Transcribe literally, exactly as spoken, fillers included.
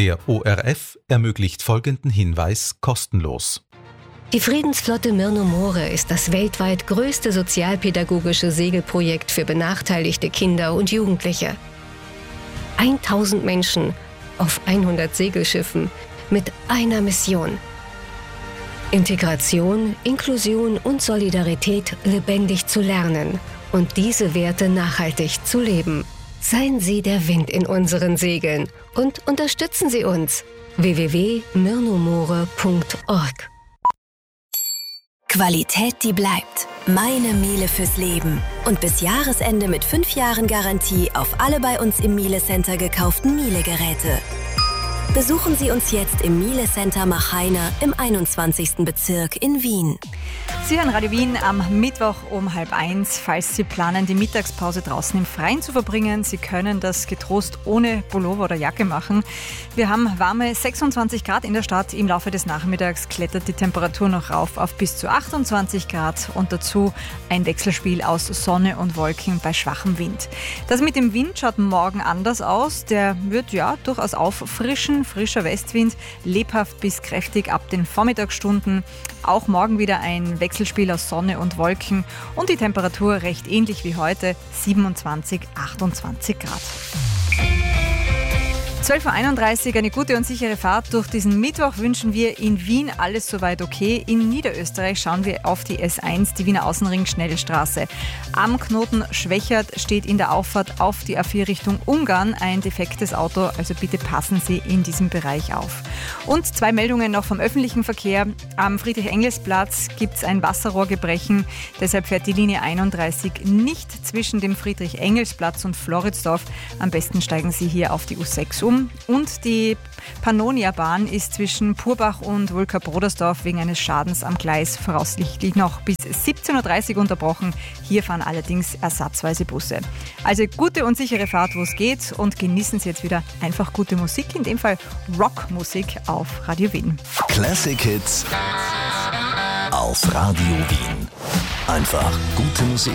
Der O R F ermöglicht folgenden Hinweis kostenlos. Die Friedensflotte Myrno-More ist das weltweit größte sozialpädagogische Segelprojekt für benachteiligte Kinder und Jugendliche. tausend Menschen auf hundert Segelschiffen mit einer Mission: Integration, Inklusion und Solidarität lebendig zu lernen und diese Werte nachhaltig zu leben. Seien Sie der Wind in unseren Segeln und unterstützen Sie uns. w w w punkt myrnomore punkt org. Qualität, die bleibt. Meine Miele fürs Leben. Und bis Jahresende mit fünf Jahren Garantie auf alle bei uns im Miele Center gekauften Miele-Geräte. Besuchen Sie uns jetzt im Miele Center Machheiner im einundzwanzigsten Bezirk in Wien. Sie hören Radio Wien am Mittwoch um halb eins. Falls Sie planen, die Mittagspause draußen im Freien zu verbringen, Sie können das getrost ohne Pullover oder Jacke machen. Wir haben warme sechsundzwanzig Grad in der Stadt. Im Laufe des Nachmittags klettert die Temperatur noch rauf auf bis zu achtundzwanzig Grad und dazu ein Wechselspiel aus Sonne und Wolken bei schwachem Wind. Das mit dem Wind schaut morgen anders aus. Der wird ja durchaus auffrischen. Frischer Westwind, lebhaft bis kräftig ab den Vormittagsstunden. Auch morgen wieder ein Wechselspiel aus Sonne und Wolken und die Temperatur recht ähnlich wie heute, siebenundzwanzig, achtundzwanzig Grad. zwölf Uhr einunddreißig, eine gute und sichere Fahrt durch diesen Mittwoch wünschen wir. In Wien alles soweit okay. In Niederösterreich schauen wir auf die S eins, die Wiener Außenring-Schnellstraße. Am Knoten Schwächert steht in der Auffahrt auf die A vier Richtung Ungarn ein defektes Auto, also bitte passen Sie in diesem Bereich auf. Und zwei Meldungen noch vom öffentlichen Verkehr. Am Friedrich-Engels-Platz gibt es ein Wasserrohrgebrechen, deshalb fährt die Linie einunddreißig nicht zwischen dem Friedrich-Engels-Platz und Floridsdorf. Am besten steigen Sie hier auf die U sechs um. Und die Pannonia-Bahn ist zwischen Purbach und Wulka-Brodersdorf wegen eines Schadens am Gleis voraussichtlich noch bis siebzehn Uhr dreißig unterbrochen. Hier fahren allerdings ersatzweise Busse. Also gute und sichere Fahrt, wo es geht, und genießen Sie jetzt wieder einfach gute Musik, in dem Fall Rockmusik auf Radio Wien. Classic Hits auf Radio Wien. Einfach gute Musik.